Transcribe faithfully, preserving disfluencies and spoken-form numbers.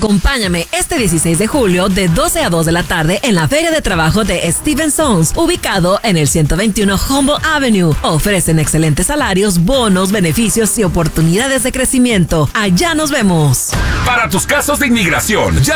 Acompáñame este dieciséis de julio de doce a dos de la tarde en la Feria de Trabajo de Steven Sons, ubicado en el ciento veintiuno Humboldt Avenue. Ofrecen excelentes salarios, bonos, beneficios y oportunidades de crecimiento. Allá nos vemos. Para tus casos de inmigración, ya